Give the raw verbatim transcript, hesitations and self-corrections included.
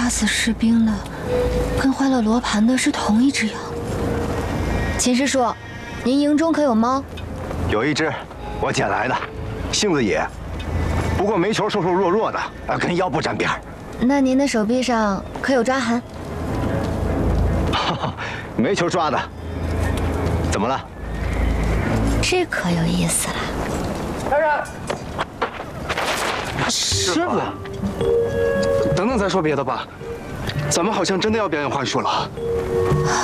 死士兵的，跟坏了罗盘的是同一只羊。秦师叔，您营中可有猫？ 有一只，我捡来的，性子野，不过煤球瘦瘦弱弱的，啊，跟腰不沾边儿。 那您的手臂上可有抓痕？ 煤球抓的。怎么了？ 这可有意思了。 来人！师傅，等等再说别的吧，咱们好像真的要表演幻术了。